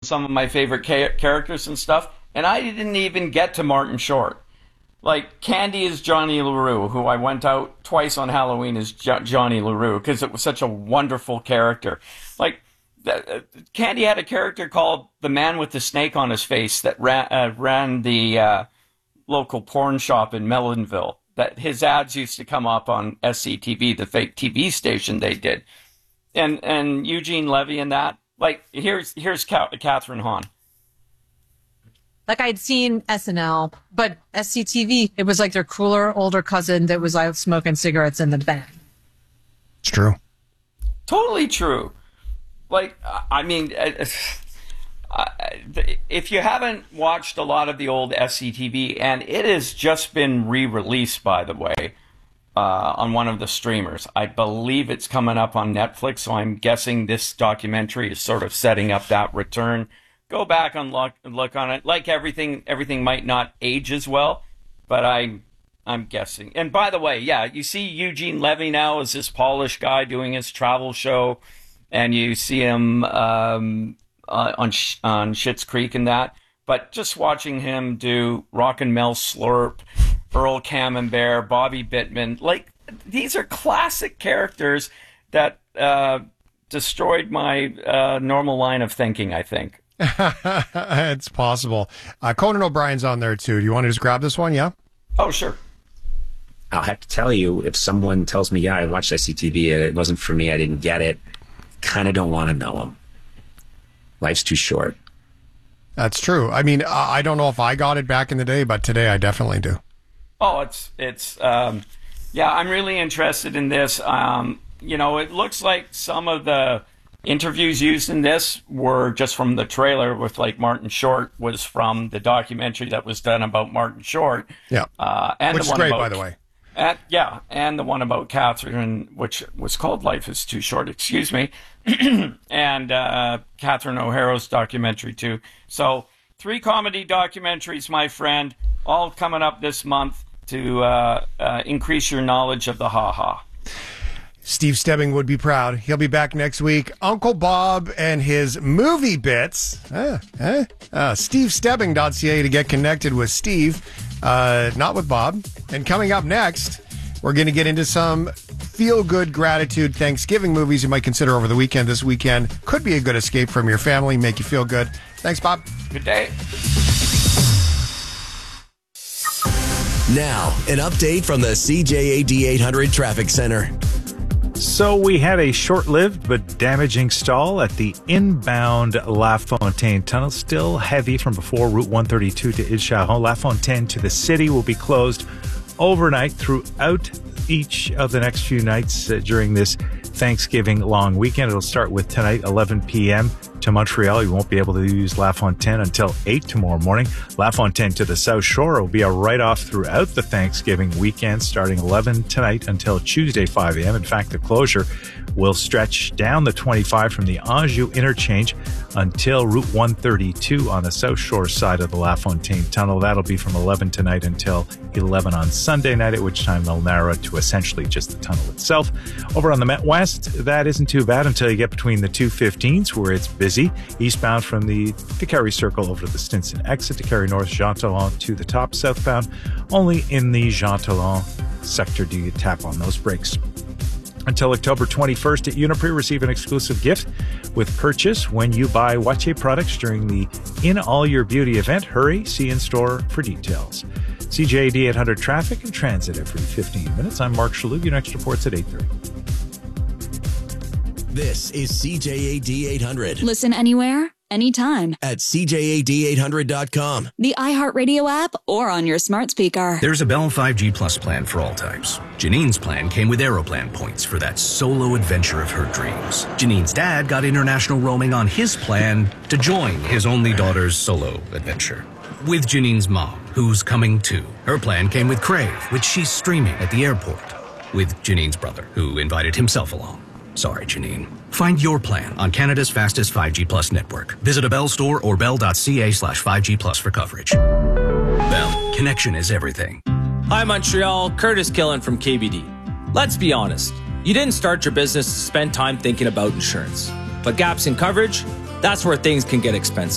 some of my favorite characters and stuff, and I didn't even get to Martin Short. Like, Candy is Johnny LaRue, who I went out twice on Halloween as Johnny LaRue, because it was such a wonderful character. Like, Candy had a character called the Man with the Snake on His Face that ran the local porn shop in Melonville. That his ads used to come up on SCTV, the fake TV station they did. And Eugene Levy and that. Like, here's Catherine Hahn. Like, I'd seen SNL, but SCTV, it was like their cooler, older cousin that was out smoking cigarettes in the back. It's true. Totally true. Like, I mean, if you haven't watched a lot of the old SCTV, and it has just been re-released, by the way, on one of the streamers. I believe it's coming up on Netflix, so I'm guessing this documentary is sort of setting up that return. Go back and look on it. Like everything might not age as well, but I'm guessing. And by the way, yeah, you see Eugene Levy now as this polished guy doing his travel show, and you see him on Schitt's Creek and that. But just watching him do Rockin' Mel Slurp, Earl Camembert, Bobby Bittman, like, these are classic characters that destroyed my normal line of thinking, I think. It's possible. Conan O'Brien's on there too. Do you want to just grab this one? Yeah. Oh, sure. I'll have to tell you, if someone tells me, yeah, I watched SCTV and it wasn't for me, I didn't get it, kind of don't want to know them. Life's too short. That's true. I mean, I don't know if I got it back in the day, but today I definitely do. Oh, yeah, I'm really interested in this. It looks like some of the interviews used in this were just from the trailer, with like Martin Short was from the documentary that was done about Martin Short. Yeah. And which is great, by the way. And the one about Catherine, which was called Life is Too Short, excuse me. And Catherine O'Hara's documentary too. So 3 comedy documentaries, my friend, all coming up this month to increase your knowledge of the ha-ha. Steve Stebbing would be proud. He'll be back next week. Uncle Bob and his movie bits. SteveStebbing.ca to get connected with Steve, not with Bob. And coming up next, we're going to get into some feel-good gratitude Thanksgiving movies you might consider over the weekend. This weekend could be a good escape from your family, make you feel good. Thanks, Bob. Good day. Now, an update from the CJAD 800 Traffic Center. So we had a short-lived but damaging stall at the inbound La Fontaine Tunnel. Still heavy from before Route 132 to Ile-Charon. La Fontaine to the city will be closed overnight throughout each of the next few nights during this Thanksgiving long weekend. It'll start with tonight, 11 p.m. to Montreal. You won't be able to use La Fontaine until 8 tomorrow morning. La Fontaine to the South Shore will be a write-off throughout the Thanksgiving weekend, starting 11 tonight until Tuesday, 5 a.m. In fact, the closure will stretch down the 25 from the Anjou interchange until Route 132 on the South Shore side of the La Fontaine Tunnel. That'll be from 11 tonight until 11 on Sunday night, at which time they'll narrow to essentially just the tunnel itself. Over on the Met West, that isn't too bad until you get between the 215s, where it's busy. Eastbound from the Carry Circle over to the Stinson exit, to Carry North, Jean Talon to the top. Southbound, only in the Jean Talon sector do you tap on those brakes. Until October 21st at Uniprix, receive an exclusive gift with purchase when you buy Wattier products during the In All Your Beauty event. Hurry, see in store for details. CJAD 800 traffic and transit every 15 minutes. I'm Mark Shalhoub. Your next report's at 8:30. This is CJAD 800. Listen anywhere, anytime. At CJAD800.com. The iHeartRadio app or on your smart speaker. There's a Bell 5G Plus plan for all types. Janine's plan came with Aeroplan points for that solo adventure of her dreams. Janine's dad got international roaming on his plan to join his only daughter's solo adventure. With Janine's mom, who's coming too. Her plan came with Crave, which she's streaming at the airport. With Janine's brother, who invited himself along. Sorry, Janine. Find your plan on Canada's fastest 5G Plus network. Visit a Bell store or bell.ca/5G Plus for coverage. Bell, connection is everything. Hi, Montreal. Curtis Killen from KBD. Let's be honest. You didn't start your business to spend time thinking about insurance. But gaps in coverage, that's where things can get expensive.